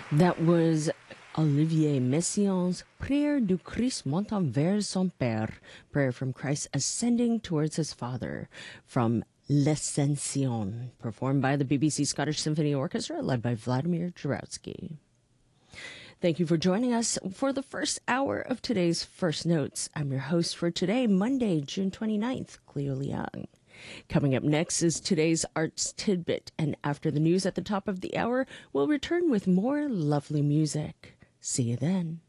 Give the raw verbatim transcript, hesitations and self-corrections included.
That was Olivier Messiaen's Prière du Christ montant vers son Père, prayer from Christ ascending towards his Father, from L'Ascension, performed by the B B C Scottish Symphony Orchestra, led by Vladimir Jurowski. Thank you for joining us for the first hour of today's First Notes. I'm your host for today, Monday, June twenty-ninth, Cleo Liang. Coming up next is today's Arts Tidbit, and after the news at the top of the hour, we'll return with more lovely music. See you then.